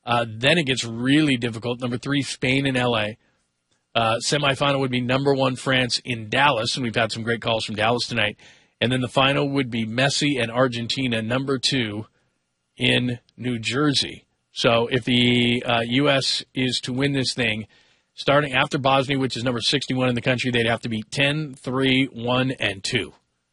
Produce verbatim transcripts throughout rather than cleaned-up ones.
Uh, then it gets really difficult. Number three, Spain and L A. Uh, semifinal would be number one, France in Dallas, and we've had some great calls from Dallas tonight. And then the final would be Messi and Argentina, number two, in New Jersey. So if the uh, U S is to win this thing, starting after Bosnia, which is number sixty-one in the country, they'd have to be ten, three, one, and two.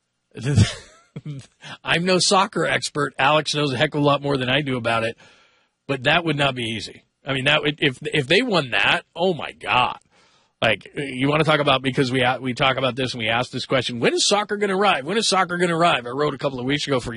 I'm no soccer expert. Alex knows a heck of a lot more than I do about it, but that would not be easy. I mean, that would, if if they won that, oh my God. Like, you want to talk about, because we we talk about this and we ask this question, when is soccer going to arrive? When is soccer going to arrive? I wrote a couple of weeks ago for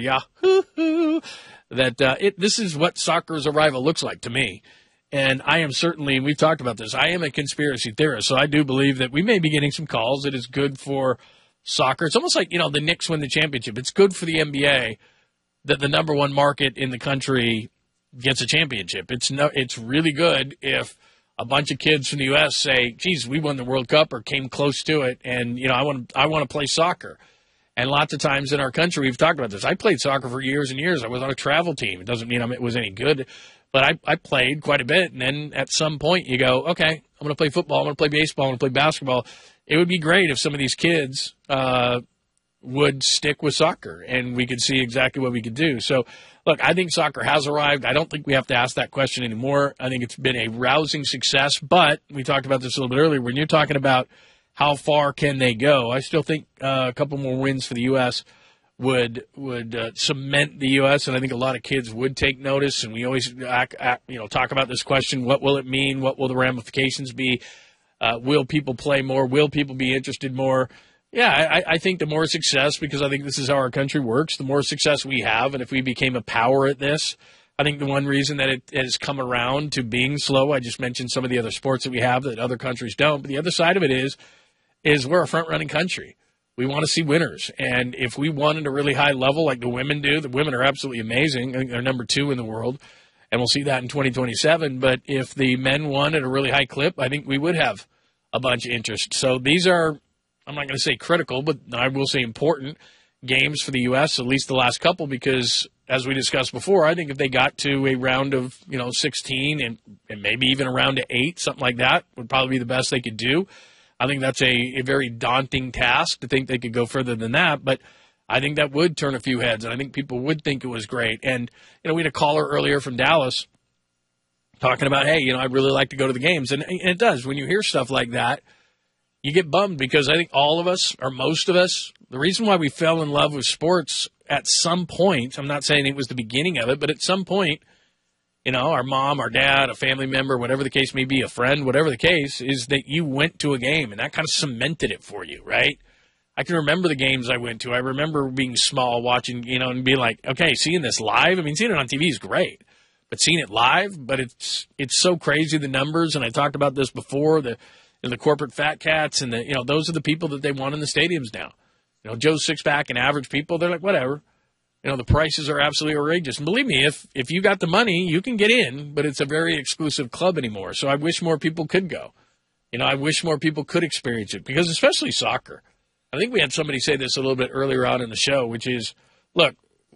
Yahoo that uh, it this is what soccer's arrival looks like to me. And I am certainly, we've talked about this, I am a conspiracy theorist, so I do believe that we may be getting some calls. It is good for soccer. It's almost like, you know, the Knicks win the championship. It's good for the N B A that the number one market in the country gets a championship. It's no, it's really good if a bunch of kids from the U S say, geez, we won the World Cup or came close to it, and, you know, I want I want to play soccer. And lots of times in our country, we've talked about this. I played soccer for years and years. I was on a travel team. It doesn't mean it was any good, but I, I played quite a bit. And then at some point you go, okay, I'm going to play football. I'm going to play baseball. I'm going to play basketball. It would be great if some of these kids uh, would stick with soccer and we could see exactly what we could do. So, look, I think soccer has arrived. I don't think we have to ask that question anymore. I think it's been a rousing success, but we talked about this a little bit earlier. When you're talking about how far can they go, I still think uh, a couple more wins for the U S would would uh, cement the U S, and I think a lot of kids would take notice. And we always act, act, you know talk about this question: what will it mean? What will the ramifications be? Uh, will people play more? Will people be interested more? Yeah, I, I think the more success, because I think this is how our country works, the more success we have, and if we became a power at this, I think the one reason that it has come around to being slow, I just mentioned some of the other sports that we have that other countries don't, but the other side of it is, is we're a front-running country. We want to see winners, and if we won at a really high level like the women do, the women are absolutely amazing. I think they're number two in the world, and we'll see that in twenty twenty-seven, but if the men won at a really high clip, I think we would have a bunch of interest. So these are, I'm not going to say critical, but I will say important games for the U S, at least the last couple, because as we discussed before, I think if they got to a round of, you know, sixteen and, and maybe even a round of eight, something like that would probably be the best they could do. I think that's a, a very daunting task to think they could go further than that, but I think that would turn a few heads, and I think people would think it was great. And, you know, we had a caller earlier from Dallas talking about, hey, you know, I'd really like to go to the games. And, and it does. When you hear stuff like that, you get bummed, because I think all of us, or most of us, the reason why we fell in love with sports at some point, I'm not saying it was the beginning of it, but at some point, you know, our mom, our dad, a family member, whatever the case may be, a friend, whatever the case, is that you went to a game, and that kind of cemented it for you, right? I can remember the games I went to. I remember being small, watching, you know, and being like, okay, seeing this live, I mean, seeing it on T V is great, but seeing it live, but it's it's so crazy, the numbers, and I talked about this before, the and the corporate fat cats, and the, you know, those are the people that they want in the stadiums now. You know, Joe Sixpack and average people, they're like, whatever. You know, the prices are absolutely outrageous. And believe me, if if you got the money, you can get in, but it's a very exclusive club anymore. So I wish more people could go. You know, I wish more people could experience it, because especially soccer. I think we had somebody say this a little bit earlier on in the show, which is, look,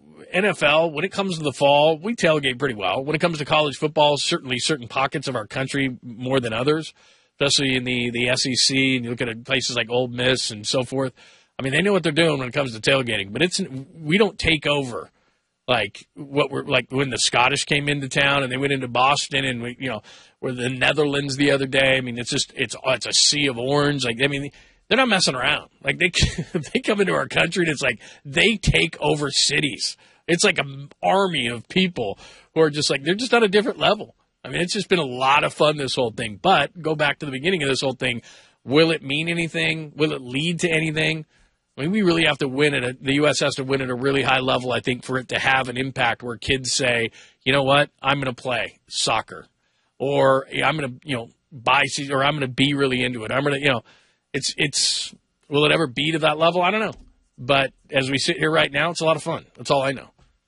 N F L, when it comes to the fall, we tailgate pretty well. When it comes to college football, certainly certain pockets of our country more than others, especially in the, the S E C, and you look at places like Ole Miss and so forth. I mean, they know what they're doing when it comes to tailgating, but it's we don't take over like what we're like when the Scottish came into town and they went into Boston, and we, you know, or the Netherlands the other day. I mean, it's just it's it's a sea of orange. Like, I mean, they're not messing around. Like, they they come into our country and it's like they take over cities. It's like an army of people who are just like, they're just on a different level. I mean, it's just been a lot of fun, this whole thing. But go back to the beginning of this whole thing. Will it mean anything? Will it lead to anything? I mean, we really have to win at a, the U S has to win at a really high level, I think, for it to have an impact where kids say, you know what, I'm going to play soccer, or I'm going to, you know, buy, or I'm going to be really into it. I'm going to, you know, it's, it's, will it ever be to that level? I don't know. But as we sit here right now, it's a lot of fun. That's all I know.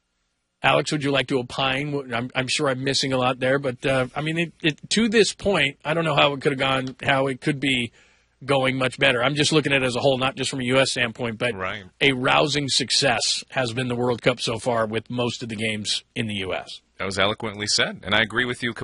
Alex, would you like to opine? I'm, I'm sure I'm missing a lot there, but uh, I mean, it, it, to this point, I don't know how it could have gone, how it could be going much better. I'm just looking at it as a whole, not just from a U S standpoint, but right. A rousing success has been the World Cup so far with most of the games in the U S. That was eloquently said, and I agree with you